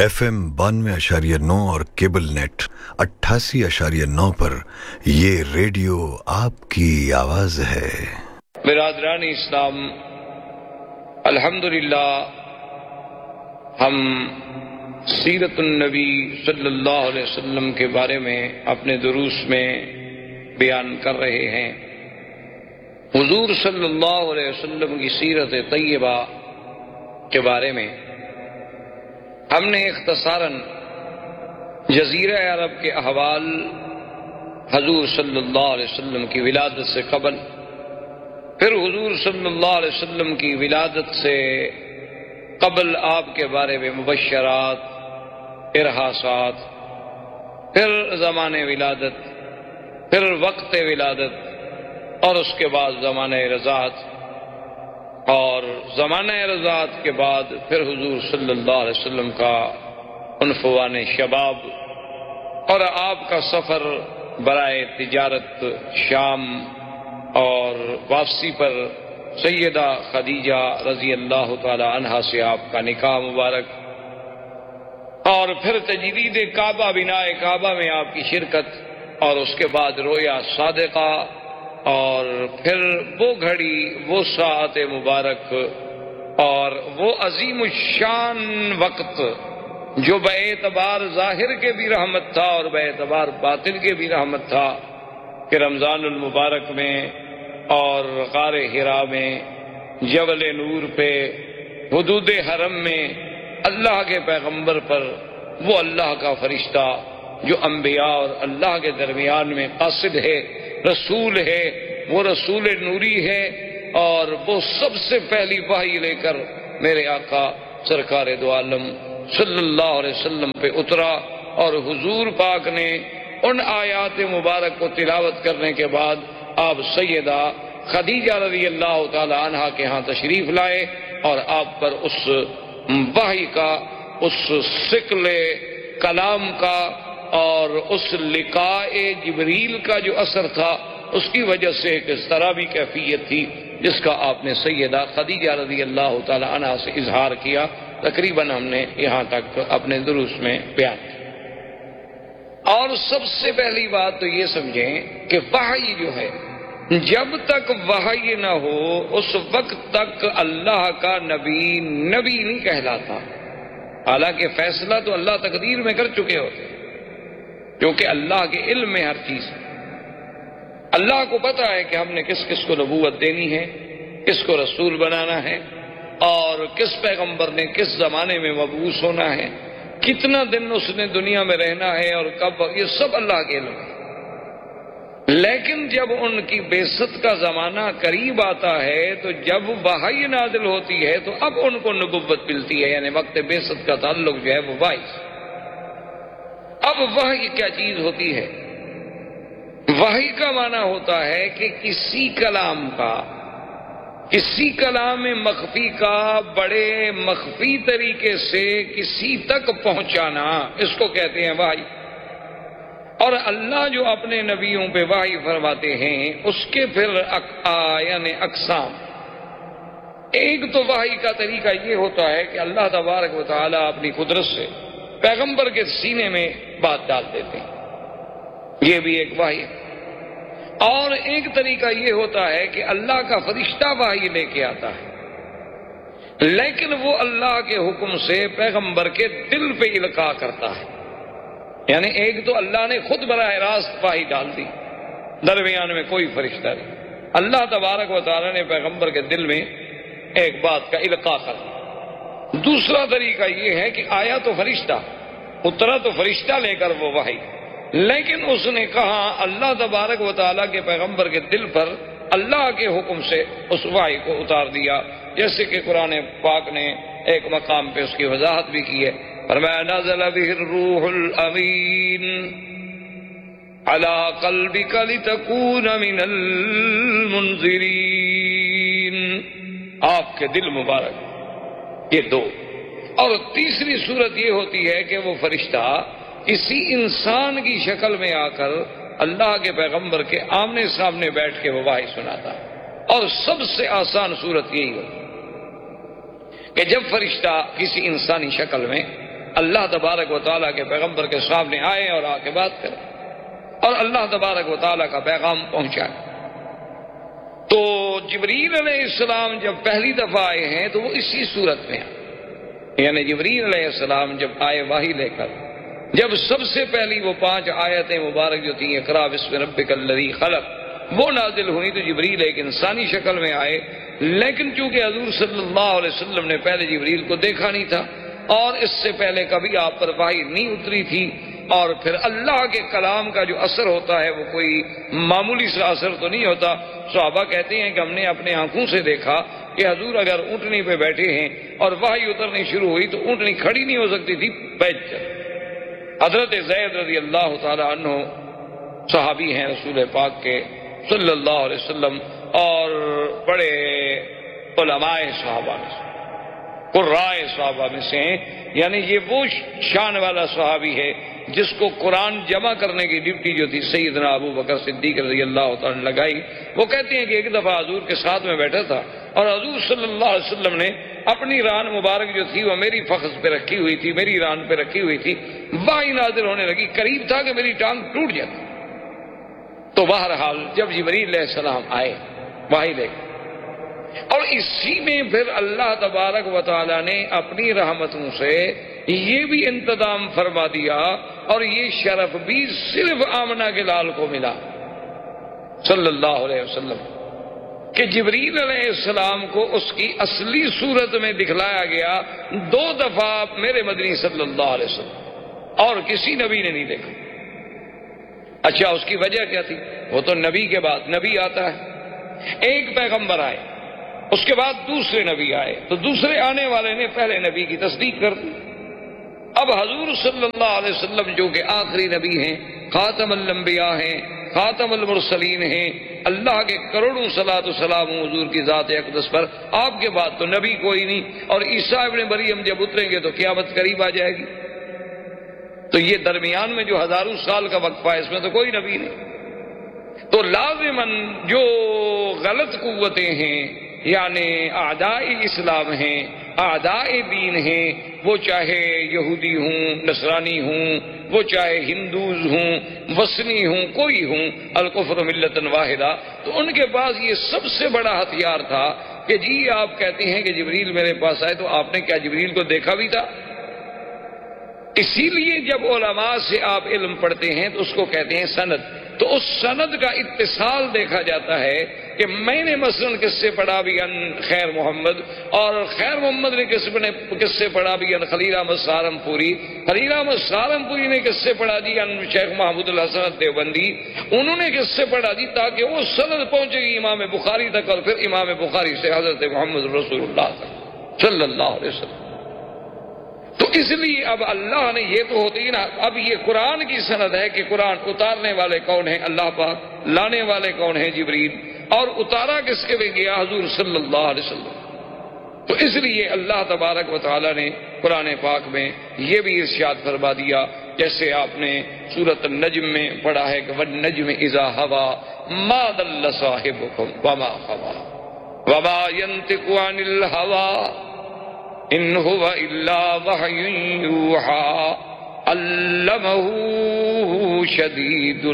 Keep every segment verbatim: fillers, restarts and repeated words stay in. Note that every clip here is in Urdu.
ایف ایم بانوے اشاریہ نو اور کیبل نیٹ اٹھاسی اشاریہ نو پر یہ ریڈیو آپ کی آواز ہے۔ برادران اسلام، الحمدللہ ہم سیرت النبی صلی اللہ علیہ وسلم کے بارے میں اپنے دروس میں بیان کر رہے ہیں۔ حضور صلی اللہ علیہ وسلم کی سیرت طیبہ کے بارے میں ہم نے اختصاراً جزیرہ عرب کے احوال، حضور صلی اللہ علیہ وسلم کی ولادت سے قبل، پھر حضور صلی اللہ علیہ وسلم کی ولادت سے قبل آپ کے بارے میں مبشرات، ارہاسات، پھر زمانہ ولادت، پھر وقت ولادت، اور اس کے بعد زمانہ رضاعت، اور زمانہ رضاعت کے بعد پھر حضور صلی اللہ علیہ وسلم کا عنفوان شباب اور آپ کا سفر برائے تجارت شام اور واپسی پر سیدہ خدیجہ رضی اللہ تعالی عنہا سے آپ کا نکاح مبارک، اور پھر تجدید کعبہ، بناء کعبہ میں آپ کی شرکت، اور اس کے بعد رویا صادقہ، اور پھر وہ گھڑی، وہ ساعت مبارک اور وہ عظیم الشان وقت جو بے اعتبار ظاہر کے بھی رحمت تھا اور بے اعتبار باطن کے بھی رحمت تھا، کہ رمضان المبارک میں اور غار حرا میں، جبل نور پہ، حدود حرم میں اللہ کے پیغمبر پر وہ اللہ کا فرشتہ جو انبیاء اور اللہ کے درمیان میں قاصد ہے، رسول ہے، وہ رسول نوری ہے، اور وہ سب سے پہلی وحی لے کر میرے آقا سرکار دو عالم صلی اللہ علیہ وسلم پہ اترا، اور حضور پاک نے ان آیات مبارک کو تلاوت کرنے کے بعد آپ سیدہ خدیجہ رضی اللہ تعالی عنہا کے ہاں تشریف لائے، اور آپ پر اس وحی کا، اس ثقل کلام کا اور اس لقاء جبریل کا جو اثر تھا، اس کی وجہ سے ایک اس طرح بھی کیفیت تھی جس کا آپ نے سیدہ خدیجہ رضی اللہ تعالی عنہا سے اظہار کیا۔ تقریباً ہم نے یہاں تک اپنے دروس میں بیان کیا۔ اور سب سے پہلی بات تو یہ سمجھیں کہ وحی جو ہے، جب تک وحی نہ ہو اس وقت تک اللہ کا نبی نبی نہیں کہلاتا، حالانکہ فیصلہ تو اللہ تقدیر میں کر چکے ہوتے، کیونکہ اللہ کے علم میں ہر چیز ہے۔ اللہ کو پتا ہے کہ ہم نے کس کس کو نبوت دینی ہے، کس کو رسول بنانا ہے، اور کس پیغمبر نے کس زمانے میں مبعوث ہونا ہے، کتنا دن اس نے دنیا میں رہنا ہے، اور کب، یہ سب اللہ کے علم ہے۔ لیکن جب ان کی بعثت کا زمانہ قریب آتا ہے، تو جب وحی نازل ہوتی ہے تو اب ان کو نبوت ملتی ہے، یعنی وقت بعثت کا تعلق جو ہے وہ وحی۔ اب وحی کیا چیز ہوتی ہے؟ وحی کا معنی ہوتا ہے کہ کسی کلام کا، کسی کلام مخفی کا بڑے مخفی طریقے سے کسی تک پہنچانا، اس کو کہتے ہیں وحی۔ اور اللہ جو اپنے نبیوں پہ وحی فرماتے ہیں اس کے پھر یعنی اقسام۔ ایک تو وحی کا طریقہ یہ ہوتا ہے کہ اللہ تبارک و تعالی اپنی قدرت سے پیغمبر کے سینے میں بات ڈال دیتے ہیں، یہ بھی ایک وحی ہے۔ اور ایک طریقہ یہ ہوتا ہے کہ اللہ کا فرشتہ وحی لے کے آتا ہے، لیکن وہ اللہ کے حکم سے پیغمبر کے دل پہ القاء کرتا ہے، یعنی ایک تو اللہ نے خود براہ راست وحی ڈال دی، درمیان میں کوئی فرشتہ نہیں، اللہ تبارک و تعالی نے پیغمبر کے دل میں ایک بات کا القاء کر دیا۔ دوسرا طریقہ یہ ہے کہ آیا تو فرشتہ، اترا تو فرشتہ لے کر وہ وحی، لیکن اس نے کہا اللہ تبارک و تعالیٰ کے پیغمبر کے دل پر اللہ کے حکم سے اس وحی کو اتار دیا، جیسے کہ قرآن پاک نے ایک مقام پہ اس کی وضاحت بھی کی ہے، فرمایا نزل به الروح الامین علی قلبک لتکون من المنذرین، آپ کے دل مبارک، یہ دو۔ اور تیسری صورت یہ ہوتی ہے کہ وہ فرشتہ کسی انسان کی شکل میں آ کر اللہ کے پیغمبر کے آمنے سامنے بیٹھ کے وہ وحی سناتا ہے۔ اور سب سے آسان صورت یہی ہوتی کہ جب فرشتہ کسی انسانی شکل میں اللہ تبارک و تعالیٰ کے پیغمبر کے سامنے آئے اور آ کے بات کریں اور اللہ تبارک و تعالیٰ کا پیغام پہنچائیں۔ تو جبریل علیہ السلام جب پہلی دفعہ آئے ہیں تو وہ اسی صورت میں آئے، یعنی جبریل علیہ السلام جب آئے وحی لے کر، جب سب سے پہلی وہ پانچ آیتیں مبارک جو تھیں اقرا بسم ربک الذی خلق وہ نازل ہوئی تو جبریل ایک انسانی شکل میں آئے، لیکن چونکہ حضور صلی اللہ علیہ وسلم نے پہلے جبریل کو دیکھا نہیں تھا اور اس سے پہلے کبھی آپ پر وحی نہیں اتری تھی، اور پھر اللہ کے کلام کا جو اثر ہوتا ہے وہ کوئی معمولی سا اثر تو نہیں ہوتا۔ صحابہ کہتے ہیں کہ ہم نے اپنے آنکھوں سے دیکھا کہ حضور اگر اونٹنی پہ بیٹھے ہیں اور وحی اترنی شروع ہوئی تو اونٹنی کھڑی نہیں ہو سکتی تھی، بیٹھ جائے۔ حضرت زید رضی اللہ تعالی عنہ صحابی ہیں رسول پاک کے صلی اللہ علیہ وسلم اور بڑے علماء صحابہ میں سے، قرائے صحابہ میں سے ہیں، یعنی یہ وہ شان والا صحابی ہے جس کو قرآن جمع کرنے کی ڈیوٹی جو تھی سیدنا ابو بکر صدیق رضی اللہ تعالیٰ نے لگائی۔ وہ کہتے ہیں کہ ایک دفعہ حضور کے ساتھ میں بیٹھا تھا اور حضور صلی اللہ علیہ وسلم نے اپنی ران مبارک جو تھی وہ میری فخذ پہ رکھی ہوئی تھی، میری ران پہ رکھی ہوئی تھی، وحی نازل ہونے لگی، قریب تھا کہ میری ٹانگ ٹوٹ جاتی۔ تو بہرحال جب جبریل علیہ السلام آئے وحی لے کر، اور اسی میں پھر اللہ تبارک و تعالیٰ نے اپنی رحمتوں سے یہ بھی انتظام فرما دیا اور یہ شرف بھی صرف آمنہ کے لال کو ملا صلی اللہ علیہ وسلم کہ جبریل علیہ السلام کو اس کی اصلی صورت میں دکھلایا گیا دو دفعہ میرے مدنی صلی اللہ علیہ وسلم، اور کسی نبی نے نہیں دیکھا۔ اچھا اس کی وجہ کیا تھی؟ وہ تو نبی کے بعد نبی آتا ہے، ایک پیغمبر آئے اس کے بعد دوسرے نبی آئے تو دوسرے آنے والے نے پہلے نبی کی تصدیق کر دی۔ اب حضور صلی اللہ علیہ وسلم جو کہ آخری نبی ہیں، خاتم الانبیاء ہیں، خاتم المرسلین ہیں، اللہ کے کروڑوں صلاۃ و سلام حضور کی ذات اقدس پر، آپ کے بعد تو نبی کوئی نہیں، اور عیسیٰ ابن مریم جب اتریں گے تو قیامت قریب آ جائے گی، تو یہ درمیان میں جو ہزاروں سال کا وقفہ ہے اس میں تو کوئی نبی نہیں۔ تو لازماً جو غلط قوتیں ہیں یعنی اعداء اسلام ہیں، اعداء دین ہیں، وہ چاہے یہودی ہوں، نصرانی ہوں، وہ چاہے ہندوز ہوں، وثنی ہوں، کوئی ہوں، الکفر ملۃ واحدہ، تو ان کے پاس یہ سب سے بڑا ہتھیار تھا کہ جی آپ کہتے ہیں کہ جبریل میرے پاس آئے تو آپ نے کیا جبریل کو دیکھا بھی تھا؟ اسی لیے جب علماء سے آپ علم پڑھتے ہیں تو اس کو کہتے ہیں سند، تو اس سند کا اتصال دیکھا جاتا ہے کہ میں نے مثلا کس سے پڑھا بھی ان خیر محمد، اور خیر محمد نے کس نے کس سے پڑھا بھی ان خلیل احمد سہارنپوری، خلیل احمد سہارنپوری نے کس سے پڑھا جی ان شیخ محمود الحسن دیوبندی، انہوں نے کس سے پڑھا جی، تاکہ وہ سند پہنچے گی امام بخاری تک اور پھر امام بخاری سے حضرت محمد رسول اللہ تک صلی اللہ علیہ وسلم۔ تو اس لیے اب اللہ نے یہ تو ہوتی نا، اب یہ قرآن کی سند ہے کہ قرآن اتارنے والے کون ہیں؟ اللہ پاک، لانے والے کون ہیں؟ جبریل، اور اتارا کس کے لیے گیا؟ حضور صلی اللہ علیہ وسلم۔ تو اس لیے اللہ تبارک و تعالیٰ نے قرآن پاک میں یہ بھی ارشاد فرما دیا، جیسے آپ نے سورۃ النجم میں پڑھا ہے کہ والنجم اذا ہوا ما ضل صاحبکم وما غوی وما ينطق عن الهوى ان هو الا وحی یوحی علمہ شدید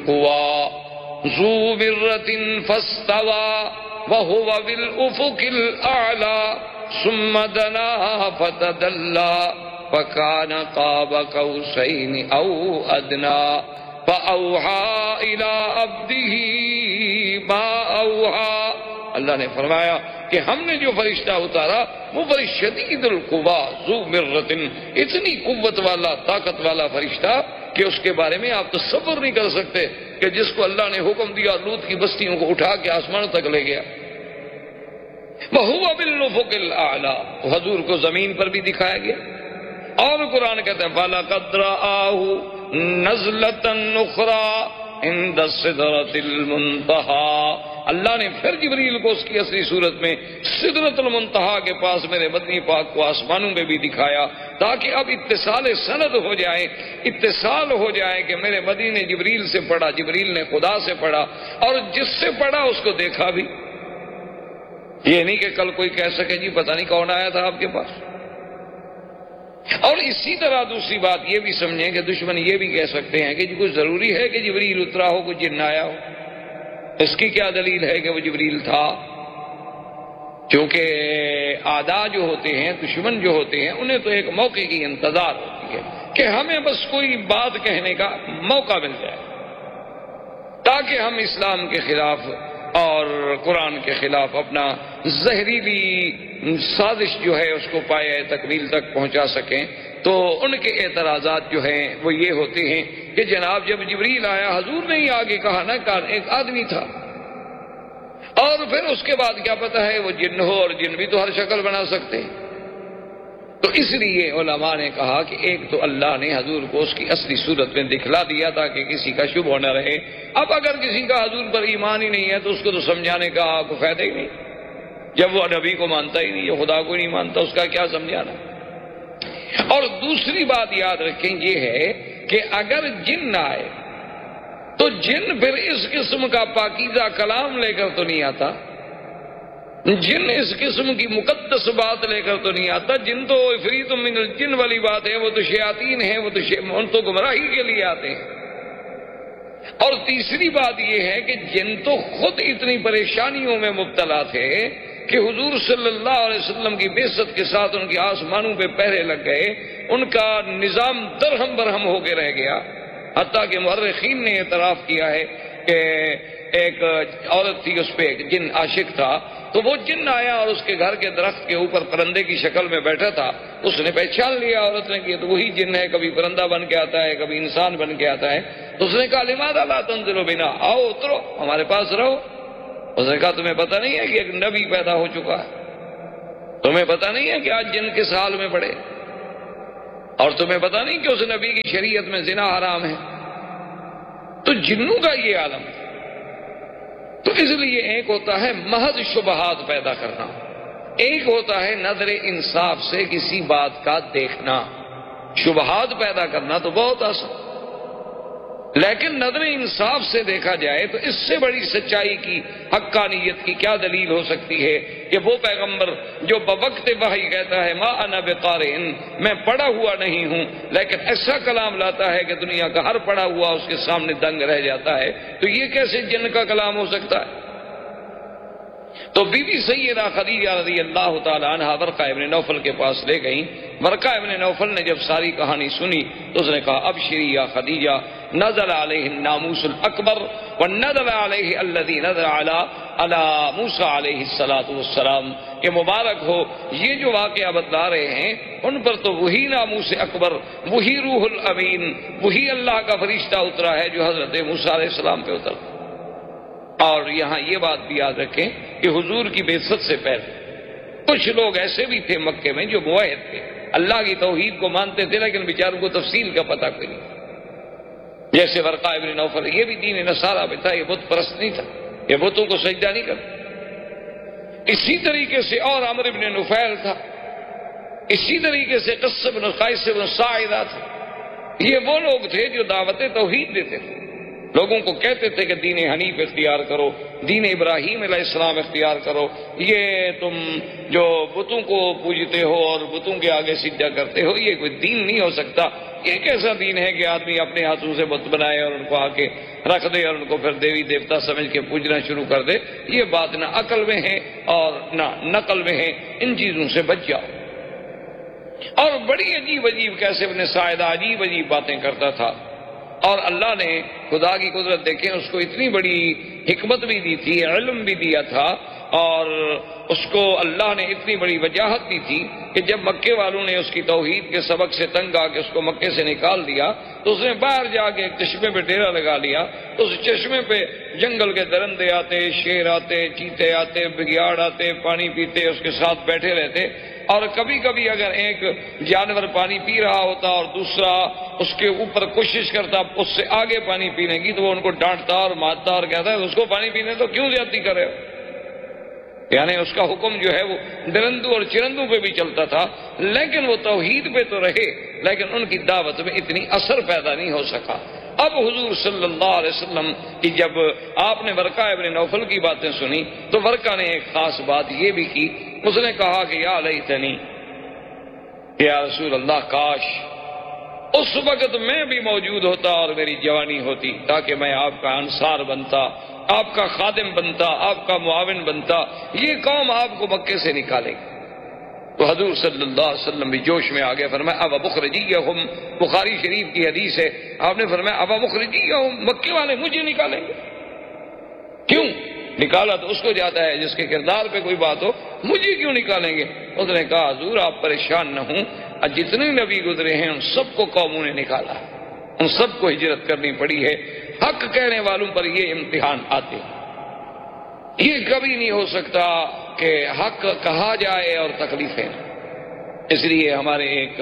القوى ذو مرۃ فاستوى وهو بالافق الاعلى ثم دنا فتدلى فكان قاب قوسين او ادنى فاوحى الى عبده ما اوحى۔ اللہ نے فرمایا کہ ہم نے جو فرشتہ اتارا وہ فرشتہ شدید القوا ذو مرۃ، اتنی قوت والا طاقت والا فرشتہ کہ اس کے بارے میں آپ تصور نہیں کر سکتے کہ جس کو اللہ نے حکم دیا لوط کی بستیوں کو اٹھا کے آسمان تک لے گیا۔ وَهُوَ بِالْأُفُقِ الْأَعْلَى، حضور کو زمین پر بھی دکھایا گیا، اور قرآن کہتا ہے وَلَقَدْ رَآهُ نَزْلَةً أُخْرَى عند السدرۃ المنتہی، اللہ نے پھر جبریل کو اس کی اصلی صورت میں سدرۃ المنتہی کے پاس میرے مدنی پاک کو آسمانوں میں بھی دکھایا، تاکہ اب اتصال سند ہو جائے، اتصال ہو جائے کہ میرے مدنی نے جبریل سے پڑھا، جبریل نے خدا سے پڑھا، اور جس سے پڑھا اس کو دیکھا بھی۔ یہ نہیں کہ کل کوئی کہہ سکے جی پتہ نہیں کون آیا تھا آپ کے پاس، اور اسی طرح دوسری بات یہ بھی سمجھیں کہ دشمن یہ بھی کہہ سکتے ہیں کہ کچھ ضروری ہے کہ جبریل اترا ہو، کچھ جن آیا ہو؟ اس کی کیا دلیل ہے کہ وہ جبریل تھا؟ کیونکہ اعداء جو ہوتے ہیں، دشمن جو ہوتے ہیں، انہیں تو ایک موقع کی انتظار ہوتی ہے کہ ہمیں بس کوئی بات کہنے کا موقع مل جائے تاکہ ہم اسلام کے خلاف اور قرآن کے خلاف اپنا زہریلی سازش جو ہے اس کو پایہ تکمیل تک پہنچا سکیں۔ تو ان کے اعتراضات جو ہیں وہ یہ ہوتے ہیں کہ جناب جب جبریل آیا، حضور نے ہی آگے کہا نا کہ ایک آدمی تھا، اور پھر اس کے بعد کیا پتا ہے وہ جن ہو، اور جن بھی تو ہر شکل بنا سکتے ہیں۔ تو اس لیے علماء نے کہا کہ ایک تو اللہ نے حضور کو اس کی اصلی صورت میں دکھلا دیا تاکہ کسی کا شبہ نہ رہے۔ اب اگر کسی کا حضور پر ایمان ہی نہیں ہے تو اس کو تو سمجھانے کا کوئی فائدہ ہی نہیں، جب وہ نبی کو مانتا ہی نہیں، خدا کو نہیں مانتا، اس کا کیا سمجھانا۔ اور دوسری بات یاد رکھیں یہ ہے کہ اگر جن نہ آئے تو جن پھر اس قسم کا پاکیزہ کلام لے کر تو نہیں آتا، جن اس قسم کی مقدس بات لے کر تو نہیں آتا۔ جن تو عفریت من الجن والی بات ہے، وہ تو شیاطین ہیں، وہ تو ان تو گمراہی کے لیے آتے ہیں۔ اور تیسری بات یہ ہے کہ جن تو خود اتنی پریشانیوں میں مبتلا تھے کہ حضور صلی اللہ علیہ وسلم کی بعثت کے ساتھ ان کے آسمانوں پہ پہرے لگ گئے، ان کا نظام درہم برہم ہو کے رہ گیا، حتیٰ کہ مورخین نے اعتراف کیا ہے کہ ایک عورت تھی، اس پہ ایک جن عاشق تھا، تو وہ جن آیا اور اس کے گھر کے درخت کے اوپر پرندے کی شکل میں بیٹھا تھا، اس نے پہچان لیا عورت نے کہ تو وہی جن ہے، کبھی پرندہ بن کے آتا ہے، کبھی انسان بن کے آتا ہے۔ تو اس نے کہا لماذا لا تنزلوا بنا، آؤ اترو ہمارے پاس رہو۔ اس نے کہا تمہیں پتہ نہیں ہے کہ ایک نبی پیدا ہو چکا ہے، تمہیں پتہ نہیں ہے کہ آج جن کس حال میں پڑے، اور تمہیں پتہ نہیں کہ اس نبی کی شریعت میں زنا حرام ہے۔ تو جنوں کا یہ عالم ہے۔ تو اس لیے ایک ہوتا ہے محض شبہات پیدا کرنا، ایک ہوتا ہے نظر انصاف سے کسی بات کا دیکھنا۔ شبہات پیدا کرنا تو بہت آسان، لیکن نظر انصاف سے دیکھا جائے تو اس سے بڑی سچائی کی، حقانیت کی کیا دلیل ہو سکتی ہے کہ وہ پیغمبر جو بوقت وحی کہتا ہے ما انا بقارئ، میں پڑھا ہوا نہیں ہوں، لیکن ایسا کلام لاتا ہے کہ دنیا کا ہر پڑھا ہوا اس کے سامنے دنگ رہ جاتا ہے، تو یہ کیسے جن کا کلام ہو سکتا ہے؟ تو بی بی سیدہ خدیجہ رضی اللہ تعالی عنہ ورقہ ابن نوفل کے پاس لے گئیں۔ ورقہ ابن نوفل نے جب ساری کہانی سنی تو اس نے کہا ابشری یا خدیجہ، نزل علیہ الناموس الاکبر ونزل علیہ الذی نزل علی علی موسیٰ علیہ الصلاۃ والسلام، کہ مبارک ہو یہ جو واقعہ بتلا رہے ہیں ان پر تو وہی ناموس اکبر، وہی روح الامین، وہی اللہ کا فرشتہ اترا ہے جو حضرت موسیٰ علیہ السلام پہ اترا۔ اور یہاں یہ بات بھی یاد رکھیں کہ حضور کی بعثت سے پہلے کچھ لوگ ایسے بھی تھے مکے میں جو موحد تھے، اللہ کی توحید کو مانتے تھے، لیکن بیچاروں کو تفصیل کا پتہ کوئی نہیں، جیسے ورقہ ابن نوفل۔ یہ بھی دین نصارہ میں تھا، یہ بت پرست نہیں تھا، یہ بتوں کو سجدہ نہیں کرتا۔ اسی طریقے سے اور عمرو بن نفیل تھا، اسی طریقے سے قص بن قیس بن ساعدہ تھا۔ یہ وہ لوگ تھے جو دعوت توحید دیتے تھے، لوگوں کو کہتے تھے کہ دین حنیف اختیار کرو، دین ابراہیم علیہ السلام اختیار کرو، یہ تم جو بتوں کو پوجتے ہو اور بتوں کے آگے سجدہ کرتے ہو یہ کوئی دین نہیں ہو سکتا۔ یہ کیسا دین ہے کہ آدمی اپنے ہاتھوں سے بت بنائے اور ان کو آ کے رکھ دے اور ان کو پھر دیوی دیوتا سمجھ کے پوجنا شروع کر دے؟ یہ بات نہ عقل میں ہے اور نہ نقل میں ہے، ان چیزوں سے بچ جاؤ۔ اور بڑی عجیب عجیب کیسے ابن ساعدہ عجیب عجیب باتیں کرتا تھا، اور اللہ نے خدا کی قدرت دیکھیں اس کو اتنی بڑی حکمت بھی دی تھی، علم بھی دیا تھا، اور اس کو اللہ نے اتنی بڑی وجاہت دی تھی کہ جب مکے والوں نے اس کی توحید کے سبق سے تنگ آ کے اس کو مکے سے نکال دیا تو اس نے باہر جا کے ایک چشمے پہ ڈیرا لگا لیا۔ تو اس چشمے پہ جنگل کے درندے آتے، شیر آتے، چیتے آتے، بگیاڑ آتے، پانی پیتے، اس کے ساتھ بیٹھے رہتے، اور کبھی کبھی اگر ایک جانور پانی پی رہا ہوتا اور دوسرا اس کے اوپر کوشش کرتا اس سے آگے پانی پینے کی تو وہ ان کو ڈانٹتا اور مارتا اور کہتا ہے اس کو پانی پینے تو کیوں زیادتی کر رہے ہو؟ یعنی اس کا حکم جو ہے وہ درندوں اور چرندوں پہ بھی چلتا تھا، لیکن وہ توحید پہ تو رہے لیکن ان کی دعوت میں اتنی اثر پیدا نہیں ہو سکا۔ اب حضور صلی اللہ علیہ وسلم کی جب آپ نے ورقہ ابن نوفل کی باتیں سنی تو ورقہ نے ایک خاص بات یہ بھی کی، اس نے کہا کہ یا لیتنی یا رسول اللہ کاش اس وقت میں بھی موجود ہوتا اور میری جوانی ہوتی تاکہ میں آپ کا انصار بنتا، آپ کا خادم بنتا، آپ کا معاون بنتا، یہ قوم آپ کو مکے سے نکالے گی۔ تو حضور صلی اللہ علیہ وسلم بھی جوش میں آگے فرمایا ابا مخرجیہم، بخاری شریف کی حدیث ہے، آپ نے فرمایا ابا مخرجیہم، مکے والے مجھے نکالیں گے؟ کیوں؟ نکالا تو اس کو جاتا ہے جس کے کردار پہ کوئی بات ہو، مجھے کیوں نکالیں گے؟ اس نے کہا حضور آپ پریشان نہ ہوں، جتنے نبی گزرے ہیں ان سب کو قوموں نے نکالا، ان سب کو ہجرت کرنی پڑی ہے، حق کہنے والوں پر یہ امتحان آتے، یہ کبھی نہیں ہو سکتا کہ حق کہا جائے اور تکلیفیں۔ اس لیے ہمارے ایک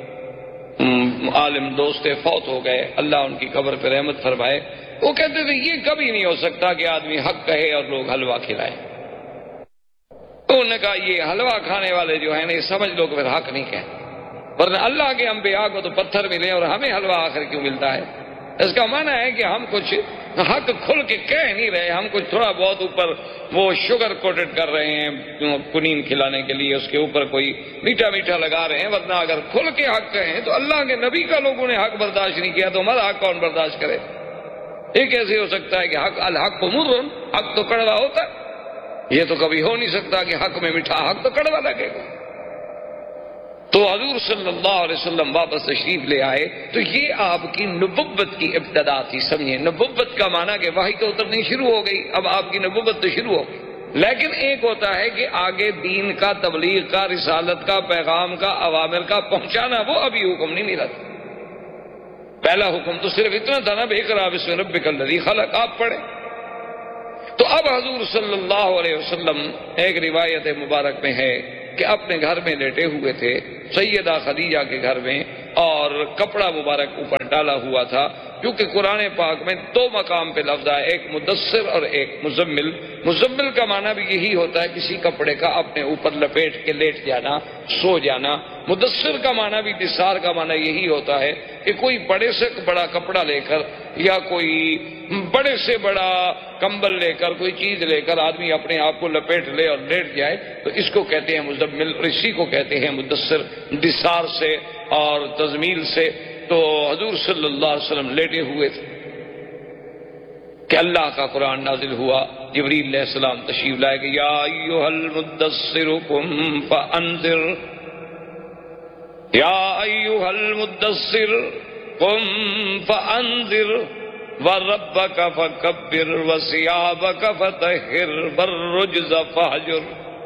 عالم دوست فوت ہو گئے، اللہ ان کی قبر پہ رحمت فرمائے، وہ کہتے تھے یہ کبھی نہیں ہو سکتا کہ آدمی حق کہے اور لوگ حلوہ کھلائے۔ انہوں نے کہا یہ حلوہ کھانے والے جو ہیں نا یہ سمجھ لو کہ پھر حق نہیں کہتے، ورنہ اللہ کے انبیاء کو تو پتھر ملے اور ہمیں حلوہ آخر کیوں ملتا ہے؟ اس کا معنی ہے کہ ہم کچھ حق کھل کے کہہ نہیں رہے، ہم کچھ تھوڑا بہت اوپر وہ شوگر کوٹڈ کر رہے ہیں کنین کھلانے کے لیے، اس کے اوپر کوئی میٹھا میٹھا لگا رہے ہیں، ورنہ اگر کھل کے حق کہیں تو اللہ کے نبی کا لوگوں نے حق برداشت نہیں کیا تو ہمارا حق کون برداشت کرے؟ یہ کیسے ہو سکتا ہے کہ حق الحق مر، حق تو کڑوا ہوتا ہے، یہ تو کبھی ہو نہیں سکتا کہ حق میں میٹھا، حق تو کڑوا لگے گا۔ تو حضور صلی اللہ علیہ وسلم واپس تشریف لے آئے تو یہ آپ کی نبوت کی ابتدا تھی، سمجھیں نبوت کا معنی کہ وحی تو اترنی شروع ہو گئی، اب آپ کی نبوت تو شروع ہو گئی، لیکن ایک ہوتا ہے کہ آگے دین کا، تبلیغ کا، رسالت کا، پیغام کا، اوامر کا پہنچانا، وہ ابھی حکم نہیں ملا تھا۔ پہلا حکم تو صرف اتنا تھا نا اقرأ باسم ربک الذی خلق، آپ پڑھیں۔ تو اب حضور صلی اللہ علیہ وسلم ایک روایت مبارک میں ہے کہ اپنے گھر میں لیٹے ہوئے تھے سیدہ خدیجہ کے گھر میں، اور کپڑا مبارک اوپر ڈالا ہوا تھا، کیونکہ قرآن پاک میں دو مقام پہ لفظ ہے، ایک مدثر اور ایک مزمل۔ مزمل کا معنی بھی یہی ہوتا ہے کسی کپڑے کا اپنے اوپر لپیٹ کے لیٹ جانا، سو جانا۔ مدثر کا معنی بھی، دثار کا معنی یہی ہوتا ہے کہ کوئی بڑے سے بڑا کپڑا لے کر یا کوئی بڑے سے بڑا کمبل لے کر، کوئی چیز لے کر آدمی اپنے آپ کو لپیٹ لے اور لیٹ جائے تو اس کو کہتے ہیں مزمل، اور اسی کو کہتے ہیں مدثر، دثار سے اور تزمیل سے۔ تو حضور صلی اللہ علیہ وسلم لیٹے ہوئے تھے کہ اللہ کا قرآن نازل ہوا، جبریل علیہ السلام تشریف لائے کہ یا ایھا المدثر قم فانذر، یا ایھا المدثر قم فانذر وربک فکبر وثیابک فطہر والرجز فاہجر۔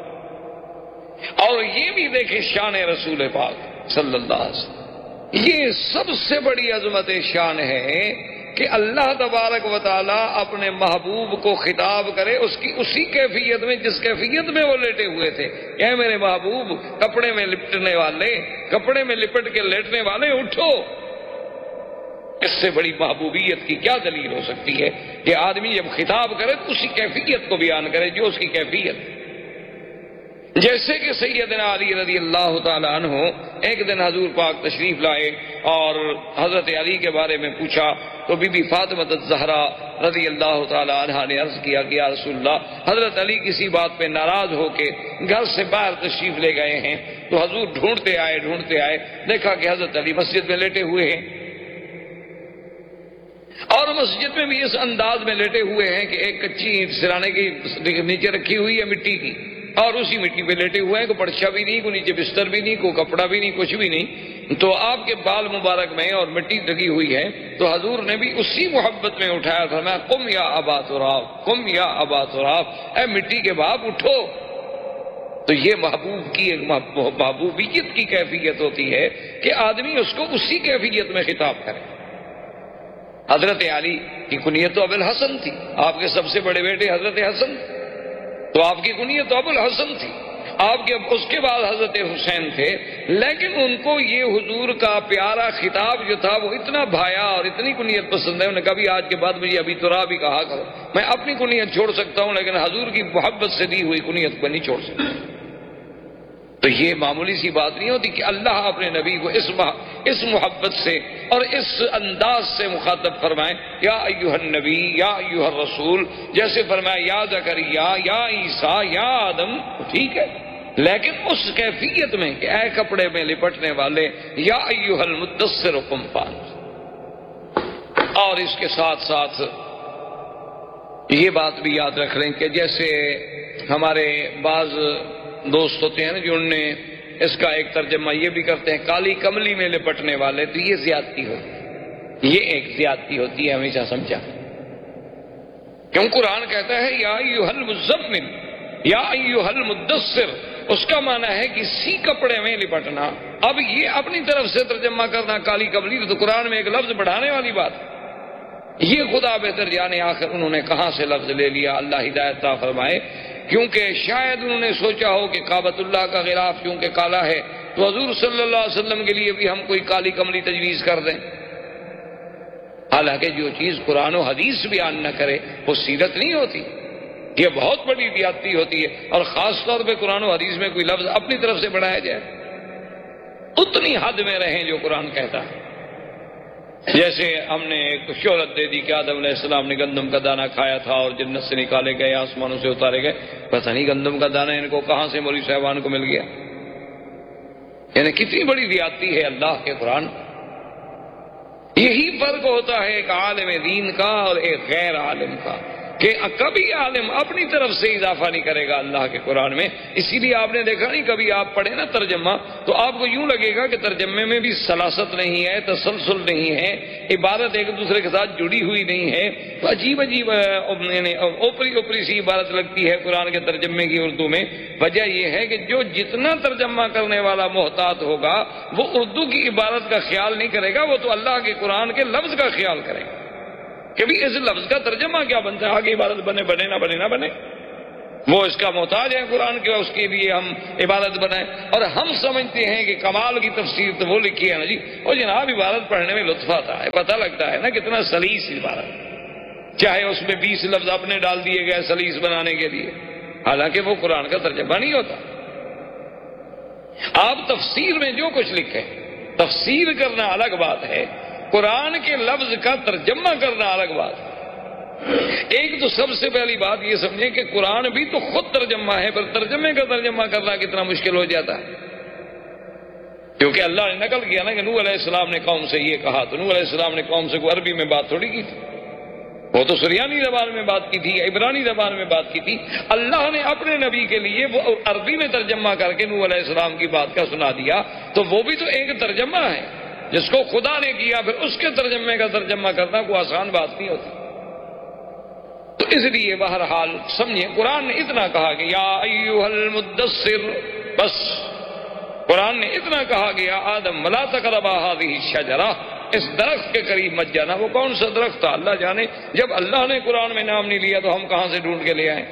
اور یہ بھی دیکھیں شان رسول پاک صلی اللہ علیہ وسلم، یہ سب سے بڑی عظمت شان ہے کہ اللہ تبارک و تعالیٰ اپنے محبوب کو خطاب کرے اس کی اسی کیفیت میں جس کیفیت میں وہ لیٹے ہوئے تھے، اے میرے محبوب کپڑے میں لپٹنے والے، کپڑے میں لپٹ کے لیٹنے والے اٹھو۔ اس سے بڑی محبوبیت کی کیا دلیل ہو سکتی ہے کہ آدمی جب خطاب کرے تو اسی کیفیت کو بیان کرے جو اس کی کیفیت۔ جیسے کہ سیدنا علی رضی اللہ تعالیٰ عنہ ایک دن حضور پاک تشریف لائے اور حضرت علی کے بارے میں پوچھا تو بی بی فاطمہ الزہرا رضی اللہ تعالیٰ عنہ نے عرض کیا کہ یا رسول اللہ، حضرت علی کسی بات پہ ناراض ہو کے گھر سے باہر تشریف لے گئے ہیں۔ تو حضور ڈھونڈتے آئے ڈھونڈتے آئے دیکھا کہ حضرت علی مسجد میں لیٹے ہوئے ہیں، اور مسجد میں بھی اس انداز میں لیٹے ہوئے ہیں کہ ایک کچی اینٹ سرانے کی نیچے رکھی ہوئی ہے مٹی کی، اور اسی مٹی پہ لیٹے ہوئے ہیں، کوئی پرچھا بھی نہیں، کوئی نیچے بستر بھی نہیں، کوئی کپڑا بھی نہیں، کچھ بھی نہیں۔ تو آپ کے بال مبارک میں اور مٹی لگی ہوئی ہے، تو حضور نے بھی اسی محبت میں اٹھایا، فرمایا قم یا ابا تراب، قم یا ابا تراب، اے مٹی کے باپ اٹھو۔ تو یہ محبوب کی ایک محبوبیت کی کیفیت ہوتی ہے کہ آدمی اس کو اسی کیفیت میں خطاب کرے۔ حضرت علی کی کنیت تو ابو الحسن تھی، آپ کے سب سے بڑے بیٹے حضرت حسن، تو آپ کی کنیت تو ابو الحسن تھی، آپ کے اس کے بعد حضرت حسین تھے، لیکن ان کو یہ حضور کا پیارا خطاب جو تھا وہ اتنا بھایا اور اتنی کنیت پسند ہے، انہوں نے کبھی آج کے بعد مجھے ابھی تراب ہی کہا کرو، میں اپنی کنیت چھوڑ سکتا ہوں لیکن حضور کی محبت سے دی ہوئی کنیت کو نہیں چھوڑ سکتا۔ تو یہ معمولی سی بات نہیں ہوتی کہ اللہ اپنے نبی کو اس اس محبت سے اور اس انداز سے مخاطب فرمائے، یا ایھا النبی یا ایھا الرسول، جیسے فرمایا یا زکریا یا عیسیٰ یا آدم، ٹھیک ہے، لیکن اس کیفیت میں کہ اے کپڑے میں لپٹنے والے، یا ایھا المدثر قم فانذر۔ اور اس کے ساتھ ساتھ یہ بات بھی یاد رکھ لیں کہ جیسے ہمارے بعض دوست ہوتے ہیں نا جو ان نے اس کا ایک ترجمہ یہ بھی کرتے ہیں کالی کملی میں لپٹنے والے، تو یہ زیادتی ہوتی ہے، یہ ایک زیادتی ہوتی ہے، ہمیشہ سمجھا۔ کیوں قرآن کہتا ہے یا ایھا المزمل یا ایھا المدثر، اس کا معنی ہے کسی کپڑے میں لپٹنا۔ اب یہ اپنی طرف سے ترجمہ کرنا کالی کملی، تو قرآن میں ایک لفظ بڑھانے والی بات ہے۔ یہ خدا بہتر جانے آخر انہوں نے کہاں سے لفظ لے لیا، اللہ ہدایت عطا فرمائے۔ کیونکہ شاید انہوں نے سوچا ہو کہ کعبۃ اللہ کا غلاف چونکہ کالا ہے تو حضور صلی اللہ علیہ وسلم کے لیے بھی ہم کوئی کالی کملی تجویز کر دیں۔ حالانکہ جو چیز قرآن و حدیث بیان نہ کرے وہ سیرت نہیں ہوتی، یہ بہت بڑی زیادتی ہوتی ہے۔ اور خاص طور پہ قرآن و حدیث میں کوئی لفظ اپنی طرف سے بڑھایا جائے، اتنی حد میں رہیں جو قرآن کہتا ہے۔ جیسے ہم نے ایک شہرت دے دی کہ آدم علیہ السلام نے گندم کا دانہ کھایا تھا اور جنت سے نکالے گئے، آسمانوں سے اتارے گئے، پتہ نہیں گندم کا دانہ ان کو کہاں سے مولوی صاحبان کو مل گیا۔ یعنی کتنی بڑی زیادتی ہے اللہ کے قرآن۔ یہی فرق ہوتا ہے ایک عالم دین کا اور ایک غیر عالم کا، کہ کبھی عالم اپنی طرف سے اضافہ نہیں کرے گا اللہ کے قرآن میں۔ اسی لیے آپ نے دیکھا نہیں، کبھی آپ پڑھیں نا ترجمہ تو آپ کو یوں لگے گا کہ ترجمے میں بھی سلاست نہیں ہے، تسلسل نہیں ہے، عبارت ایک دوسرے کے ساتھ جڑی ہوئی نہیں ہے، تو عجیب عجیب یعنی اوپری اوپری سی عبارت لگتی ہے قرآن کے ترجمے کی اردو میں۔ وجہ یہ ہے کہ جو جتنا ترجمہ کرنے والا محتاط ہوگا وہ اردو کی عبارت کا خیال نہیں کرے گا، وہ تو اللہ کے قرآن کے لفظ کا خیال کرے گا کہ بھی اس لفظ کا ترجمہ کیا بنتا ہے، آگے عبادت بنے بنے نہ بنے نہ بنے، وہ اس کا محتاج ہے قرآن کے، اس کے لیے ہم عبادت بنائیں۔ اور ہم سمجھتے ہیں کہ کمال کی تفسیر تو وہ لکھی ہے نا جی، اور جناب عبادت پڑھنے میں لطف آتا ہے، پتہ لگتا ہے نا کتنا سلیس عبارت، چاہے اس میں بیس لفظ اپنے ڈال دیے گئے سلیس بنانے کے لیے، حالانکہ وہ قرآن کا ترجمہ نہیں ہوتا۔ آپ تفسیر میں جو کچھ لکھیں، تفسیر کرنا الگ بات ہے، قرآن کے لفظ کا ترجمہ کرنا الگ بات ہے۔ ایک تو سب سے پہلی بات یہ سمجھیں کہ قرآن بھی تو خود ترجمہ ہے، پر ترجمے کا ترجمہ کرنا کتنا مشکل ہو جاتا ہے، کیونکہ اللہ نے نقل کیا نا کہ نوح علیہ السلام نے قوم سے یہ کہا، تو نوح علیہ السلام نے قوم سے کوئی عربی میں بات تھوڑی کی تھی، وہ تو سریانی زبان میں بات کی تھی، عبرانی زبان میں بات کی تھی۔ اللہ نے اپنے نبی کے لیے وہ عربی میں ترجمہ کر کے نوح علیہ السلام کی بات کا سنا دیا، تو وہ بھی تو ایک ترجمہ ہے جس کو خدا نے کیا، پھر اس کے ترجمے کا ترجمہ کرنا کوئی آسان بات نہیں ہوتی۔ تو اس لیے بہرحال سمجھیں، قرآن نے اتنا کہا کہ یا ایھا المدثر، بس قرآن نے اتنا کہا کہ یا آدم لا تقربا ھذہ الشجرہ، اس درخت کے قریب مت جانا۔ وہ کون سا درخت تھا اللہ جانے، جب اللہ نے قرآن میں نام نہیں لیا تو ہم کہاں سے ڈھونڈ کے لے آئیں؟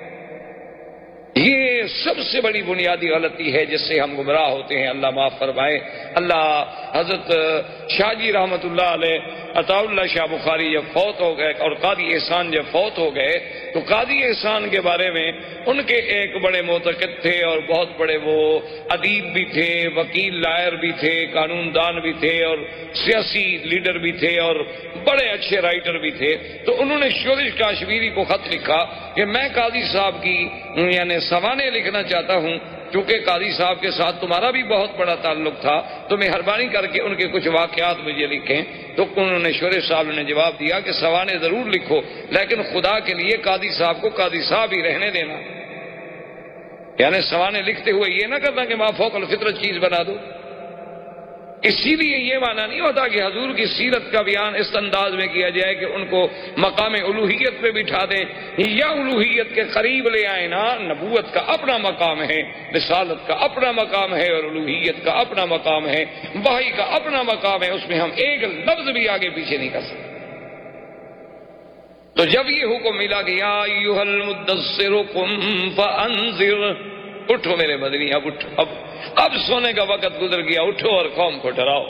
یہ سب سے بڑی بنیادی غلطی ہے جس سے ہم گمراہ ہوتے ہیں، اللہ معاف فرمائے۔ اللہ حضرت شاہ جی رحمۃ اللہ علیہ عطا اللہ شاہ بخاری جب فوت ہو گئے اور قاضی احسان جب فوت ہو گئے تو قاضی احسان کے بارے میں ان کے ایک بڑے معتقد تھے اور بہت بڑے وہ ادیب بھی تھے، وکیل لائر بھی تھے، قانون دان بھی تھے اور سیاسی لیڈر بھی تھے اور بڑے اچھے رائٹر بھی تھے۔ تو انہوں نے شورش کاشمیری کو خط لکھا کہ میں قاضی صاحب کی یعنی سوانے لکھنا چاہتا ہوں، چونکہ قاضی صاحب کے ساتھ تمہارا بھی بہت بڑا تعلق تھا، تو مہربانی کر کے ان کے کچھ واقعات مجھے لکھیں۔ تو انہوں نے شورش صاحب نے جواب دیا کہ سوانے ضرور لکھو، لیکن خدا کے لیے قاضی صاحب کو قاضی صاحب ہی رہنے دینا، یعنی سوانے لکھتے ہوئے یہ نہ کرنا کہ ما فوق الفطرت چیز بنا دو۔ اسی لیے یہ معنی نہیں ہوتا کہ حضور کی سیرت کا بیان اس انداز میں کیا جائے کہ ان کو مقام الوہیت پہ بٹھا دیں یا الوہیت کے قریب لے آئیں نا۔ نبوت کا اپنا مقام ہے، رسالت کا اپنا مقام ہے اور الوہیت کا اپنا مقام ہے، وحی کا اپنا مقام ہے، اس میں ہم ایک لفظ بھی آگے پیچھے نہیں کر سکتے۔ تو جب یہ حکم ملا کہ یا ایھا المدثر قم فانذر، اٹھو میرے مدنی، اب اٹھو، اب اب سونے کا وقت گزر گیا، اٹھو اور قوم کو ڈراؤ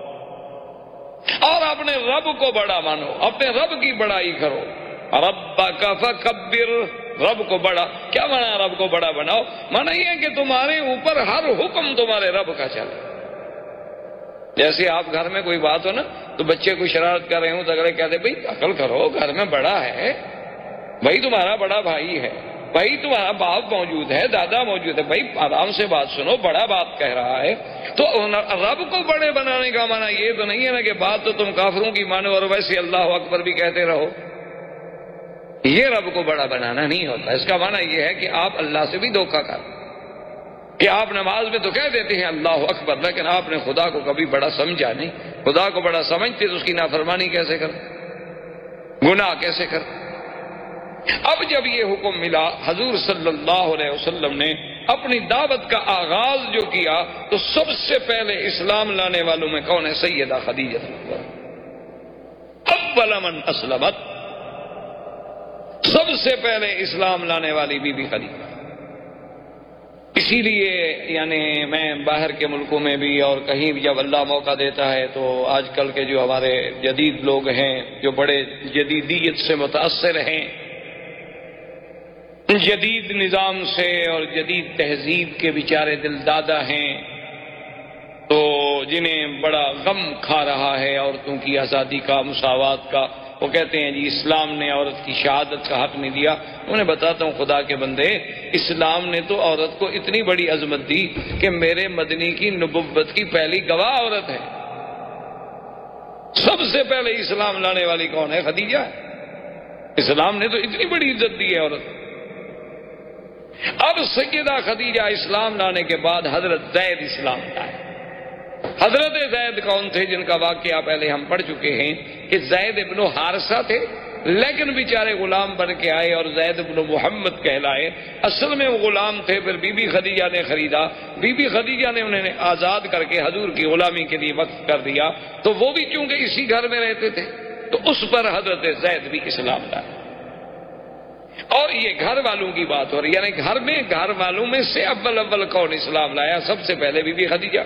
اور اپنے رب کو بڑا مانو، اپنے رب کی بڑائی کرو۔ ربک فکبر، رب کو بڑا کیا مانا؟ رب کو بڑا بناؤ، مانا یہ ہے کہ تمہارے اوپر ہر حکم تمہارے رب کا چلے۔ جیسے آپ گھر میں کوئی بات ہو نا تو بچے کوئی شرارت کر رہے ہوں تو اگلے کہتے بھائی عقل کرو، گھر میں بڑا ہے، بھائی تمہارا بڑا بھائی ہے، بھائی تمہارا باپ موجود ہے، دادا موجود ہے، بھائی آرام سے بات سنو، بڑا بات کہہ رہا ہے۔ تو رب کو بڑے بنانے کا معنی یہ تو نہیں ہے نا کہ بات تو تم کافروں کی مانو اور ویسے اللہ اکبر بھی کہتے رہو، یہ رب کو بڑا بنانا نہیں ہوتا۔ اس کا معنی یہ ہے کہ آپ اللہ سے بھی دھوکہ کر، کہ آپ نماز میں تو کہہ دیتے ہیں اللہ اکبر، لیکن آپ نے خدا کو کبھی بڑا سمجھا نہیں۔ خدا کو بڑا سمجھتے تو اس کی نافرمانی کیسے کر، گناہ کیسے کر۔ اب جب یہ حکم ملا، حضور صلی اللہ علیہ وسلم نے اپنی دعوت کا آغاز جو کیا تو سب سے پہلے اسلام لانے والوں میں کون ہے؟ سیدہ خدیجہ، اول من اسلمت، سب سے پہلے اسلام لانے والی بی بی خدیجہ۔ اسی لیے یعنی میں باہر کے ملکوں میں بھی اور کہیں بھی جب اللہ موقع دیتا ہے تو آج کل کے جو ہمارے جدید لوگ ہیں جو بڑے جدیدیت سے متاثر ہیں، جدید نظام سے اور جدید تہذیب کے بیچارے دل دادا ہیں، تو جنہیں بڑا غم کھا رہا ہے عورتوں کی آزادی کا، مساوات کا، وہ کہتے ہیں جی اسلام نے عورت کی شہادت کا حق نہیں دیا۔ انہیں بتاتا ہوں خدا کے بندے، اسلام نے تو عورت کو اتنی بڑی عظمت دی کہ میرے مدنی کی نبوت کی پہلی گواہ عورت ہے۔ سب سے پہلے اسلام لانے والی کون ہے؟ خدیجہ۔ اسلام نے تو اتنی بڑی عزت دی ہے عورت۔ اب سیدہ خدیجہ اسلام لانے کے بعد حضرت زید اسلام لائے۔ حضرت زید کون تھے؟ جن کا واقعہ پہلے ہم پڑھ چکے ہیں کہ زید ابن حارثہ تھے، لیکن بیچارے غلام بن کے آئے اور زید ابن محمد کہلائے۔ اصل میں وہ غلام تھے، پھر بی بی خدیجہ نے خریدا، بی بی خدیجہ نے انہیں آزاد کر کے حضور کی غلامی کے لیے وقف کر دیا، تو وہ بھی چونکہ اسی گھر میں رہتے تھے تو اس پر حضرت زید بھی اسلام لائے۔ اور یہ گھر والوں کی بات ہو رہی ہے، یعنی گھر میں گھر والوں میں سے اول اول کون اسلام لایا؟ سب سے پہلے بی بی خدیجہ،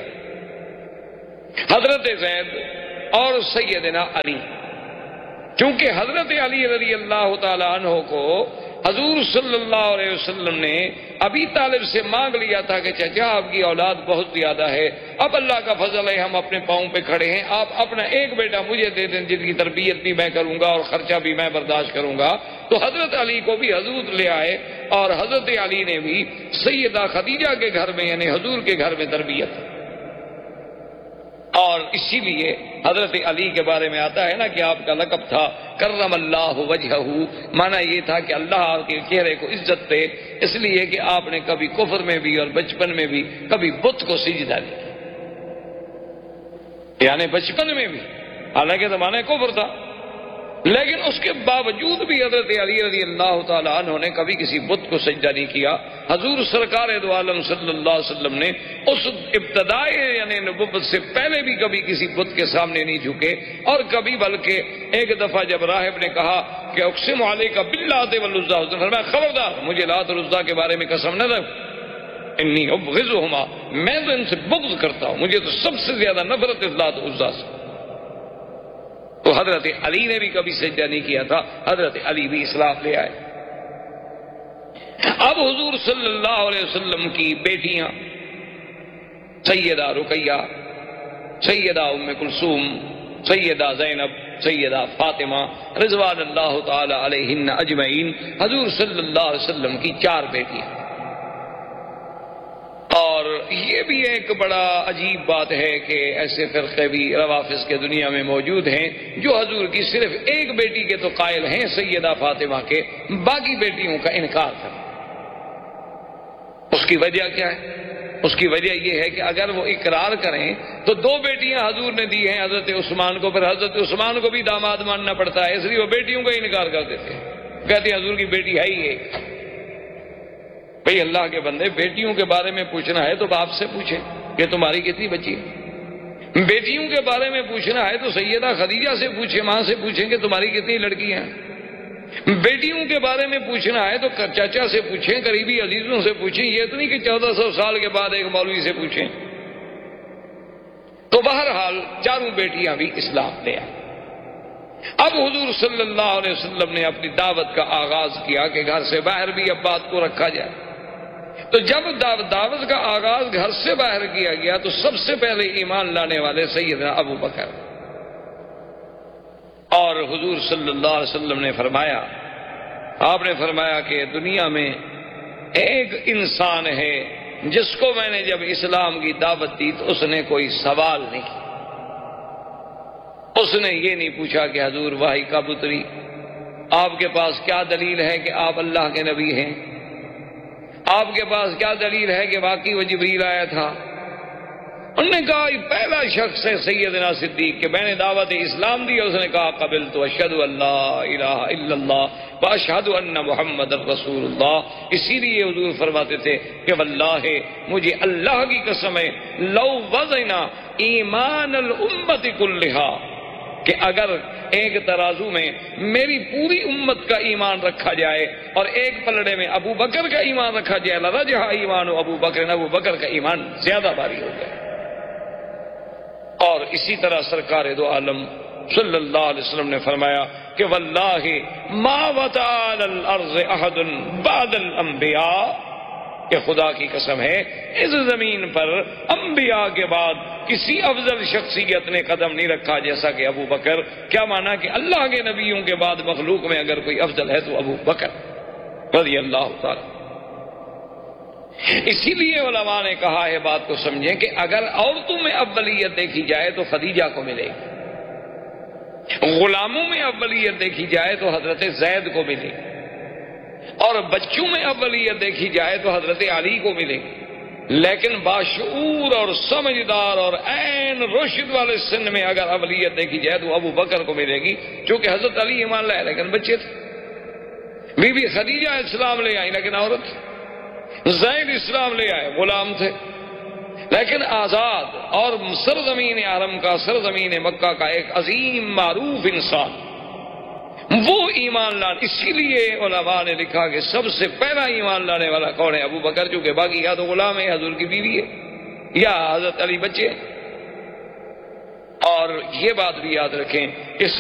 حضرت زید اور سیدنا علی۔ چونکہ حضرت علی رضی اللہ تعالی عنہ کو حضور صلی اللہ علیہ وسلم نے ابی طالب سے مانگ لیا تھا کہ چچا آپ کی اولاد بہت زیادہ ہے، اب اللہ کا فضل ہے ہم اپنے پاؤں پہ کھڑے ہیں، آپ اپنا ایک بیٹا مجھے دے دیں جن کی تربیت بھی میں کروں گا اور خرچہ بھی میں برداشت کروں گا۔ تو حضرت علی کو بھی حضور لے آئے اور حضرت علی نے بھی سیدہ خدیجہ کے گھر میں یعنی حضور کے گھر میں تربیت۔ اور اسی لیے حضرت علی کے بارے میں آتا ہے نا کہ آپ کا لقب تھا کرم اللہ وجہہ، معنی یہ تھا کہ اللہ آپ کے چہرے کو عزت دے، اس لیے کہ آپ نے کبھی کفر میں بھی اور بچپن میں بھی کبھی بت کو سجدہ نہیں کیا، یعنی بچپن میں بھی، حالانکہ زمانہ کفر تھا، لیکن اس کے باوجود بھی حضرت علی رضی اللہ تعالی عنہ نے کبھی کسی بت کو سجدہ نہیں کیا۔ حضور سرکار دو عالم صلی اللہ علیہ وسلم نے اس ابتدائی یعنی نبوت سے پہلے بھی کبھی کسی بت کے سامنے نہیں جھکے، اور کبھی بلکہ ایک دفعہ جب راہب نے کہا کہ اقسم علیک باللات والعزیٰ، اس نے فرمایا خبردار مجھے لات اور عزیٰ کے بارے میں قسم نہ رکھ، انی ابغضہما، میں تو ان سے بغض کرتا ہوں، مجھے تو سب سے زیادہ نفرت ہے لات اور عزیٰ سے۔ تو حضرت علی نے بھی کبھی سجدہ نہیں کیا تھا، حضرت علی بھی اسلام لے آئے۔ اب حضور صلی اللہ علیہ وسلم کی بیٹیاں سیدہ رقیہ، سیدہ ام کلثوم، سیدہ زینب، سیدہ فاطمہ رضوان اللہ تعالی علیہن اجمعین، حضور صلی اللہ علیہ وسلم کی چار بیٹیاں۔ اور یہ بھی ایک بڑا عجیب بات ہے کہ ایسے فرقے بھی روافض کے دنیا میں موجود ہیں جو حضور کی صرف ایک بیٹی کے تو قائل ہیں سیدہ فاطمہ کے، باقی بیٹیوں کا انکار کریں۔ اس کی وجہ کیا ہے؟ اس کی وجہ یہ ہے کہ اگر وہ اقرار کریں تو دو بیٹیاں حضور نے دی ہیں حضرت عثمان کو، پھر حضرت عثمان کو بھی داماد ماننا پڑتا ہے، اس لیے وہ بیٹیوں کا انکار کر دیتے ہیں، کہتے ہیں حضور کی بیٹی ہے ہی ایک۔ بھئی اللہ کے بندے، بیٹیوں کے بارے میں پوچھنا ہے تو باپ سے پوچھیں کہ تمہاری کتنی بچی ہے، بیٹیوں کے بارے میں پوچھنا ہے تو سیدہ خدیجہ سے پوچھیں، ماں سے پوچھیں کہ تمہاری کتنی لڑکیاں ہیں، بیٹیوں کے بارے میں پوچھنا ہے تو چچا سے پوچھیں، قریبی عزیزوں سے پوچھیں، یہ تو نہیں کہ چودہ سو سال کے بعد ایک مولوی سے پوچھیں۔ تو بہرحال چاروں بیٹیاں بھی اسلام لے آئیں۔ اب حضور صلی اللہ علیہ وسلم نے اپنی دعوت کا آغاز کیا کہ گھر سے باہر بھی اب بات کو رکھا جائے۔ تو جب دعوت کا آغاز گھر سے باہر کیا گیا تو سب سے پہلے ایمان لانے والے سیدنا ابو بکر، اور حضور صلی اللہ علیہ وسلم نے فرمایا، آپ نے فرمایا کہ دنیا میں ایک انسان ہے جس کو میں نے جب اسلام کی دعوت دی تو اس نے کوئی سوال نہیں کیا. اس نے یہ نہیں پوچھا کہ حضور وحی کب اتری، آپ کے پاس کیا دلیل ہے کہ آپ اللہ کے نبی ہیں، آپ کے پاس کیا دلیل ہے کہ واقعی وہ جبریل آیا تھا. انہوں نے کہا یہ پہلا شخص ہے سیدنا صدیق کہ میں نے دعوت اسلام دی. اس نے کہا قبلت اشہد ان لا الہ الا اللہ واشہد ان محمد رسول اللہ. اسی لیے حضور فرماتے تھے کہ واللہ مجھے اللہ کی قسم ہے لو وزنا ایمان الامت کلھا، کہ اگر ایک ترازو میں میری پوری امت کا ایمان رکھا جائے اور ایک پلڑے میں ابو بکر کا ایمان رکھا جائے لرجح ایمان ابو بکر، ابو بکر کا ایمان زیادہ بھاری ہو گیا. اور اسی طرح سرکار دو عالم صلی اللہ علیہ وسلم نے فرمایا کہ واللہ ما وطأ علی الارض احد بعد الانبیاء، کہ خدا کی قسم ہے اس زمین پر انبیاء کے بعد کسی افضل شخصیت نے قدم نہیں رکھا جیسا کہ ابو بکر. کیا مانا کہ اللہ کے نبیوں کے بعد مخلوق میں اگر کوئی افضل ہے تو ابو بکر رضی اللہ تعالی. اسی لیے علماء نے کہا ہے بات کو سمجھیں کہ اگر عورتوں میں اولیت دیکھی جائے تو خدیجہ کو ملے گی، غلاموں میں اولیت دیکھی جائے تو حضرت زید کو ملے گی، اور بچوں میں اولیت دیکھی جائے تو حضرت علی کو ملے گی. لیکن باشعور اور سمجھدار اور عین رشد والے سن میں اگر اولیت دیکھی جائے تو ابو بکر کو ملے گی، چونکہ حضرت علی ایمان لائے لیکن بچے تھے. بی بی خدیجہ اسلام لے آئی لیکن عورت تھی. زید اسلام لے آئے، غلام تھے لیکن آزاد، اور سرزمین حرم کا سرزمین مکہ کا ایک عظیم معروف انسان وہ ایمان لانے. اسی لیے علماء نے لکھا کہ سب سے پہلا ایمان لانے والا کون ہے؟ ابو بکر، چونکہ باقی یا تو غلام ہے، حضور کی بیوی ہے، یا حضرت علی بچے. اور یہ بات بھی یاد رکھیں